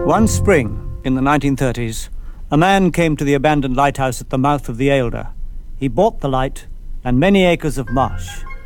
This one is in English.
One spring, in the 1930s, a man came to the abandoned lighthouse at the mouth of the Eilder. He bought the light and many acres of marsh.